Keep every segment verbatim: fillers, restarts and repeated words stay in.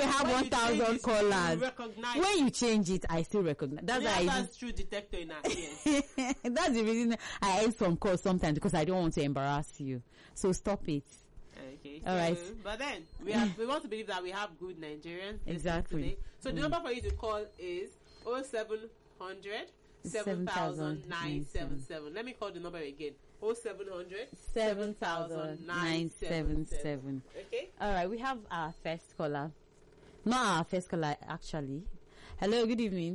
we have When one you thousand change it, callers, you recognize when you change it, I still recognize. That's why I that's true detector in our ears. that's the reason I end some calls sometimes, because I don't want to embarrass you. So stop it. Okay. All so, right. But then we have we want to believe that we have good Nigerians. Exactly. Today. So the Mm. number for you to call is oh seven hundred seven thousand nine seven seven. Let me call the number again. oh seven hundred seven thousand nine seven seven. Okay. All right, we have our first caller. Not our first caller, actually. Hello, good evening.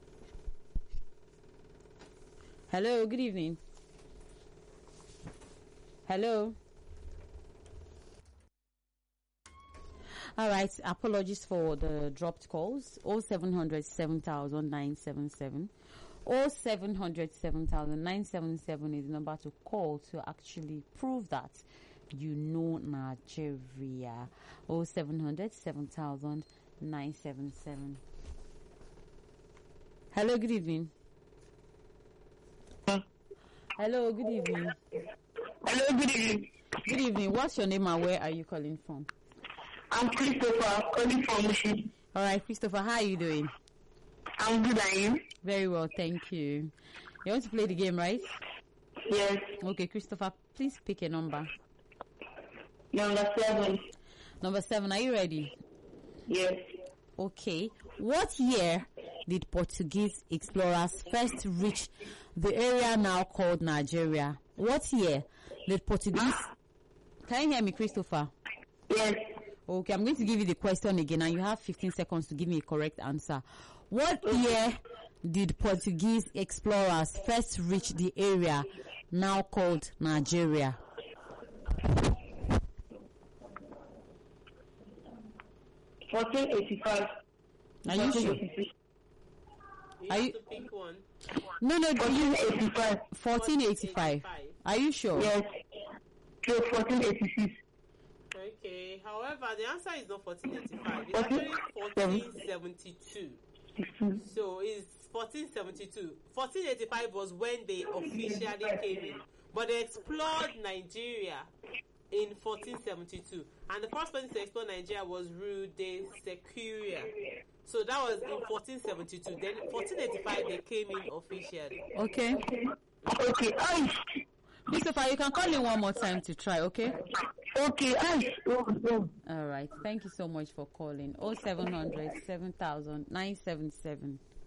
Hello, good evening. Hello. All right, apologies for the dropped calls. oh seven hundred seven thousand nine seven seven. oh seven hundred seven thousand nine seven seven is the number to call to actually prove that you know Nigeria. oh seven hundred seven thousand nine seven seven. Hello, good evening. Hello, good evening. Hello, good evening. Good evening. What's your name and where are you calling from? I'm Christopher, calling from Mushi. All right, Christopher, how are you doing? I'm good, are you? Very well, thank you. You want to play the game, right? Yes. Okay, Christopher, please pick a number. Number seven. Number seven, are you ready? Yes. Okay. What year did Portuguese explorers first reach the area now called Nigeria? What year did Portuguese... Can you hear me, Christopher? Yes. Okay, I'm going to give you the question again, and you have fifteen seconds to give me a correct answer. What year did Portuguese explorers first reach the area now called Nigeria? fourteen eighty-five. Are you sure? You Are have you- to pick one. No, no, do you... fourteen eighty-five. fourteen eighty-five. Are you sure? Yes. So fourteen eighty-six. Okay. However, the answer is not fourteen eighty-five. It's actually fourteen seventy-two. So it's fourteen seventy-two. fourteen eighty-five was when they officially came in, but they explored Nigeria in fourteen seventy-two, and the first person to explore Nigeria was Rue de Securia. So that was in fourteen seventy-two. Then fourteen eighty-five they came in officially. Okay. Okay, ice. Christopher, you can call in one more time to try, okay? Okay, ice. Oh, oh. All right. Thank you so much for calling. oh seven hundred seven thousand nine seven seven.